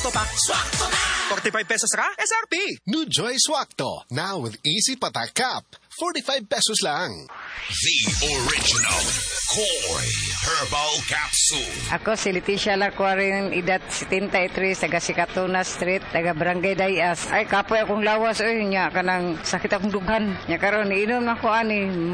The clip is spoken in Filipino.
Swakto pa. Swakto na! 45 pesos ra? SRP! New Joy Swakto, now with easy patak cap. 45 pesos lang. The original Koi Herbal Capsule. Ako si Leticia Lacuarin, edad 73, taga Sikatuna Street, taga Barangay Dayas. Ay, kapoy akong lawas, nya kanang sakit akong dughan. Nya karon iinom ako ani.